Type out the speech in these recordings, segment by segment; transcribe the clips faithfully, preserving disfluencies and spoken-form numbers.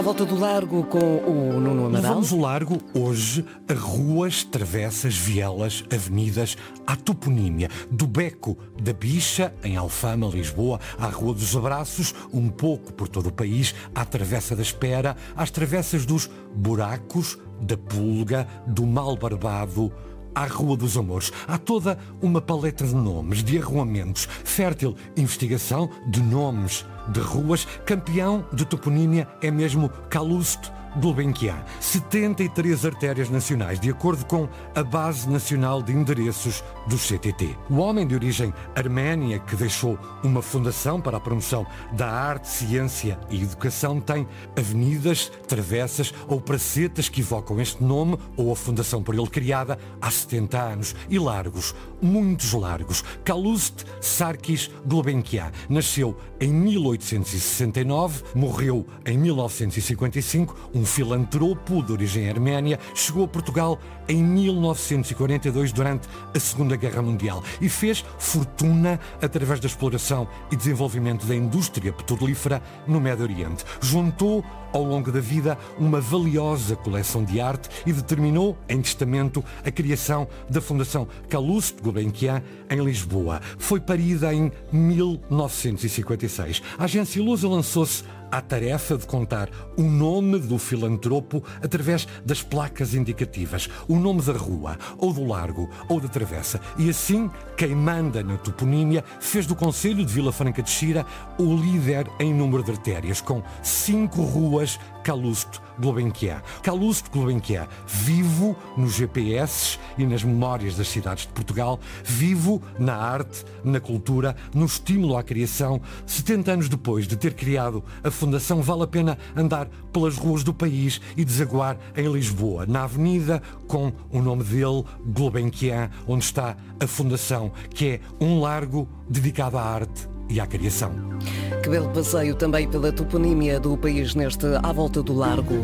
Volta do Largo com o Nuno Amaral. Levamos o Largo hoje a ruas, travessas, vielas, avenidas, à toponímia. Do Beco da Bicha, em Alfama, Lisboa, à Rua dos Abraços, um pouco por todo o país, à Travessa da Espera, às travessas dos Buracos, da Pulga, do Mal Barbado, à Rua dos Amores. Há toda uma paleta de nomes, de arruamentos, fértil investigação de nomes de ruas. Campeão de toponímia é mesmo Calouste Gulbenkian. setenta e três artérias nacionais, de acordo com a Base Nacional de Endereços do C T T. O homem de origem arménia, que deixou uma fundação para a promoção da arte, ciência e educação, tem avenidas, travessas ou pracetas que evocam este nome ou a fundação por ele criada há setenta anos. E largos, muitos largos. Calouste Sarkis Gulbenkian nasceu em mil oitocentos e sessenta e nove, morreu em mil novecentos e cinquenta e cinco, um filantropo de origem arménia, chegou a Portugal em mil novecentos e quarenta e dois durante a Segunda Guerra Mundial e fez fortuna através da exploração e desenvolvimento da indústria petrolífera no Médio Oriente. Juntou ao longo da vida uma valiosa coleção de arte e determinou em testamento a criação da Fundação Calouste Gulbenkian em Lisboa. Foi parida em mil novecentos e cinquenta e seis. A agência Lusa lançou-se à tarefa de contar o nome do filantropo através das placas indicativas, o nome da rua, ou do largo, ou da travessa. E assim, quem manda na toponímia fez do concelho de Vila Franca de Xira o líder em número de artérias, com cinco ruas Calouste Gulbenkian. Calouste Gulbenkian, vivo nos G P S e nas memórias das cidades de Portugal, vivo na arte, na cultura, no estímulo à criação. setenta anos depois de ter criado a Fundação, vale a pena andar pelas ruas do país e desaguar em Lisboa, na avenida com o nome dele, Gulbenkian, onde está a Fundação, que é um largo dedicado à arte e à criação. Que belo passeio também pela toponímia do país neste À Volta do Largo.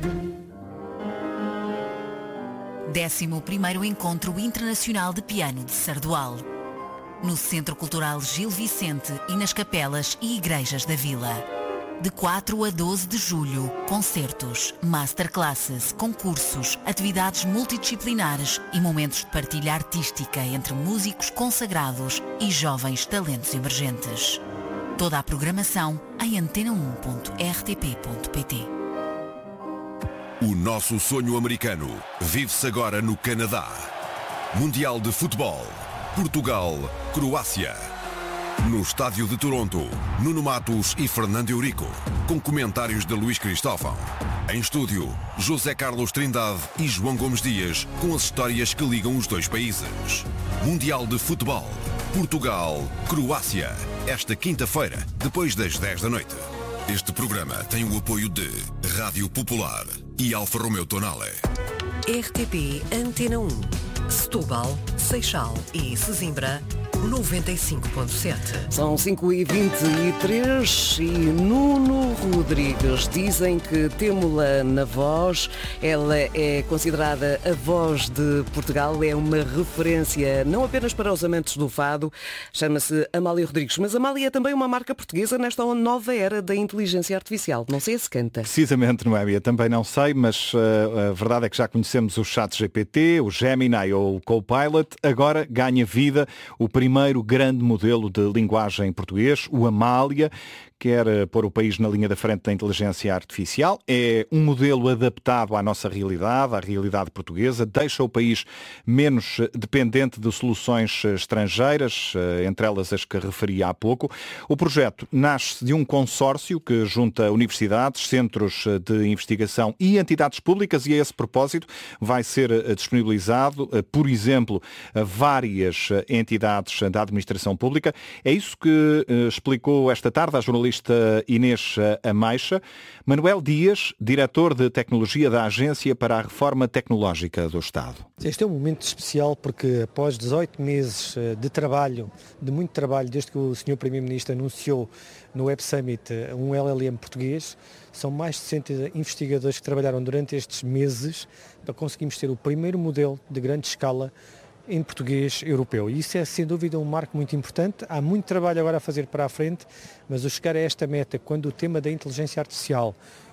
décimo primeiro Encontro Internacional de Piano de Sardual. No Centro Cultural Gil Vicente e nas capelas e igrejas da vila. De quatro a doze de julho, concertos, masterclasses, concursos, atividades multidisciplinares e momentos de partilha artística entre músicos consagrados e jovens talentos emergentes. Toda a programação em antena um ponto r t p ponto p t. O nosso sonho americano vive-se agora no Canadá. Mundial de Futebol. Portugal, Croácia. No estádio de Toronto, Nuno Matos e Fernando Eurico, com comentários de Luís Cristóvão. Em estúdio, José Carlos Trindade e João Gomes Dias, com as histórias que ligam os dois países. Mundial de Futebol. Portugal, Croácia. Esta quinta-feira, depois das dez da noite. Este programa tem o apoio de Rádio Popular e Alfa Romeo Tonale. R T P Antena um. Setúbal, Seixal e Sesimbra, noventa e cinco ponto sete. São cinco e vinte e três e Nuno Rodrigues. Dizem que temo-la na voz. Ela é considerada a voz de Portugal. É uma referência não apenas para os amantes do fado. Chama-se Amália Rodrigues. Mas Amália é também uma marca portuguesa nesta nova era da inteligência artificial. Não sei se canta. Precisamente, Noémia. Também não sei, mas uh, a verdade é que já conhecemos o Chat G P T, o Gemini ou o Copilot. Agora ganha vida o primeiro grande modelo de linguagem em português, o Amália, quer pôr o país na linha da frente da inteligência artificial. É um modelo adaptado à nossa realidade, à realidade portuguesa, deixa o país menos dependente de soluções estrangeiras, entre elas as que referi há pouco. O projeto nasce de um consórcio que junta universidades, centros de investigação e entidades públicas e a esse propósito vai ser disponibilizado, por exemplo, a várias entidades da administração pública. É isso que explicou esta tarde a jornalista Inês Amaixa. Manuel Dias, diretor de tecnologia da Agência para a Reforma Tecnológica do Estado. Este é um momento especial porque após dezoito meses de trabalho, de muito trabalho, desde que o senhor Primeiro-Ministro anunciou no Web Summit um L L M português, são mais de sessenta investigadores que trabalharam durante estes meses para conseguirmos ter o primeiro modelo de grande escala em português europeu. E isso é sem dúvida um marco muito importante. Há muito trabalho agora a fazer para a frente, mas o chegar a esta meta, quando o tema da inteligência artificial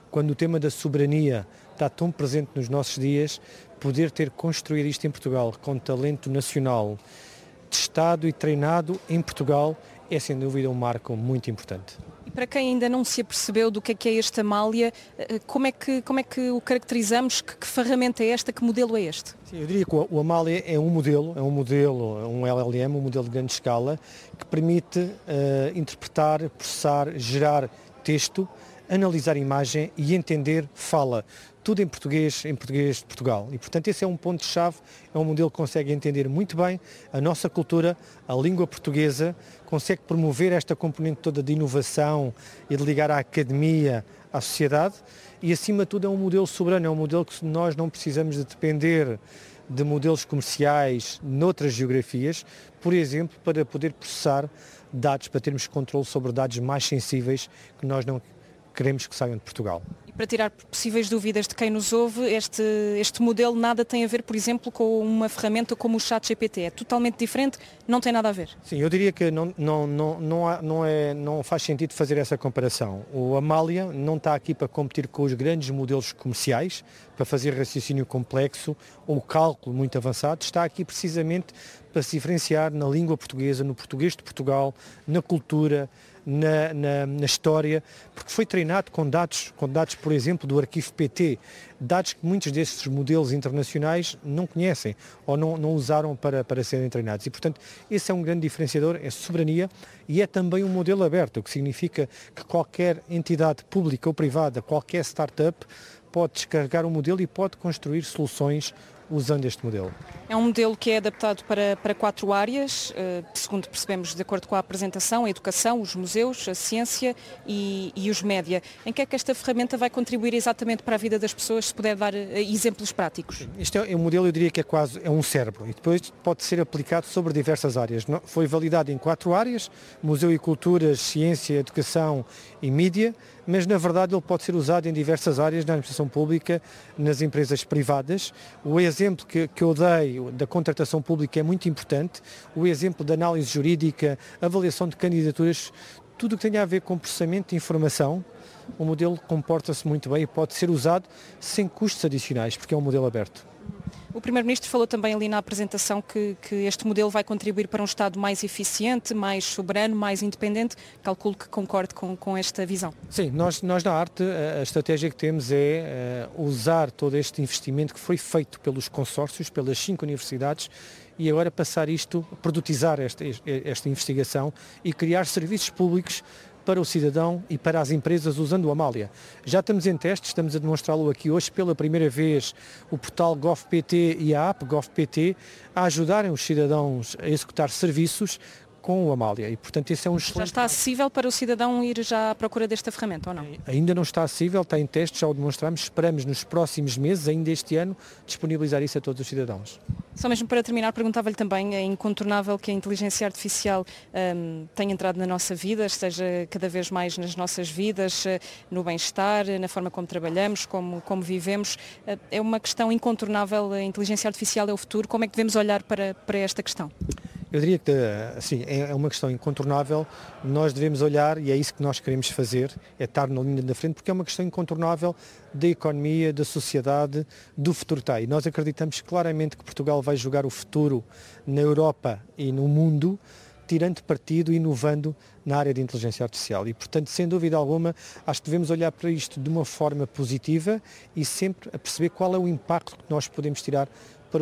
quando o tema da soberania está tão presente nos nossos dias, poder ter construído isto em Portugal com talento nacional, testado e treinado em Portugal, é sem dúvida um marco muito importante. E para quem ainda não se apercebeu do que é que é este Amália, como é que, como é que o caracterizamos? Que, que ferramenta é esta? Que modelo é este? Sim, eu diria que o Amália é um modelo, é um modelo, um L L M, um modelo de grande escala, que permite uh, interpretar, processar, gerar texto, analisar imagem e entender fala. Tudo em português, em português de Portugal. E, portanto, esse é um ponto-chave, é um modelo que consegue entender muito bem a nossa cultura, a língua portuguesa, consegue promover esta componente toda de inovação e de ligar à academia, à sociedade e, acima de tudo, é um modelo soberano, é um modelo que nós não precisamos de depender de modelos comerciais noutras geografias, por exemplo, para poder processar dados, para termos controle sobre dados mais sensíveis que nós não queremos que saiam de Portugal. E para tirar possíveis dúvidas de quem nos ouve, este, este modelo nada tem a ver, por exemplo, com uma ferramenta como o ChatGPT. É totalmente diferente, não tem nada a ver. Sim, eu diria que não, não, não, não, há, não, é, não faz sentido fazer essa comparação. O Amália não está aqui para competir com os grandes modelos comerciais, para fazer raciocínio complexo ou cálculo muito avançado. Está aqui precisamente para se diferenciar na língua portuguesa, no português de Portugal, na cultura, Na, na, na história, porque foi treinado com dados, com dados, por exemplo, do arquivo P T, dados que muitos desses modelos internacionais não conhecem ou não, não usaram para, para serem treinados. E, portanto, esse é um grande diferenciador, é soberania e é também um modelo aberto, o que significa que qualquer entidade pública ou privada, qualquer startup, pode descarregar o modelo e pode construir soluções usando este modelo. É um modelo que é adaptado para, para quatro áreas, uh, segundo percebemos de acordo com a apresentação, a educação, os museus, a ciência e, e os média. Em que é que esta ferramenta vai contribuir exatamente para a vida das pessoas, se puder dar uh, exemplos práticos? Este é um modelo, eu diria que é quase é um cérebro e depois pode ser aplicado sobre diversas áreas. Foi validado em quatro áreas, museu e culturas, ciência, educação e mídia, mas na verdade ele pode ser usado em diversas áreas, na administração pública, nas empresas privadas. O exemplo que, que eu dei da contratação pública é muito importante, o exemplo da análise jurídica, avaliação de candidaturas, tudo o que tenha a ver com processamento de informação, o modelo comporta-se muito bem e pode ser usado sem custos adicionais, porque é um modelo aberto. O Primeiro-Ministro falou também ali na apresentação que, que este modelo vai contribuir para um Estado mais eficiente, mais soberano, mais independente. Calculo que concorde com, com esta visão. Sim, nós, nós na Arte, a estratégia que temos é uh, usar todo este investimento que foi feito pelos consórcios, pelas cinco universidades, e agora passar isto, produtizar esta, esta investigação e criar serviços públicos para o cidadão e para as empresas usando o Amália. Já estamos em testes, estamos a demonstrá-lo aqui hoje pela primeira vez, o portal GovPT e a app GovPT a ajudarem os cidadãos a executar serviços com o Amália e, portanto, esse é um excelente... Já está acessível para o cidadão ir já à procura desta ferramenta ou não? Ainda não está acessível, está em testes, já o demonstramos, esperamos nos próximos meses, ainda este ano, disponibilizar isso a todos os cidadãos. Só mesmo para terminar, perguntava-lhe também, é incontornável que a inteligência artificial um, tenha entrado na nossa vida, esteja cada vez mais nas nossas vidas, no bem-estar, na forma como trabalhamos, como, como vivemos. É uma questão incontornável, a inteligência artificial é o futuro. Como é que devemos olhar para, para esta questão? Eu diria que assim, é uma questão incontornável, nós devemos olhar, e é isso que nós queremos fazer, é estar na linha da frente, porque é uma questão incontornável da economia, da sociedade, do futuro está. E nós acreditamos claramente que Portugal vai jogar o futuro na Europa e no mundo, tirando partido e inovando na área de inteligência artificial. E, portanto, sem dúvida alguma, acho que devemos olhar para isto de uma forma positiva e sempre a perceber qual é o impacto que nós podemos tirar